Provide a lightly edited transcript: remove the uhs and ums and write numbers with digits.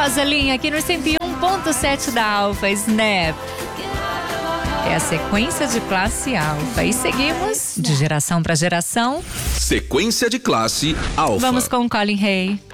Rosalinha aqui no 101.7 da Alfa, Snap. É a sequência de classe Alfa. E seguimos de geração para geração. Sequência de classe Alfa. Vamos com o Colin Hay.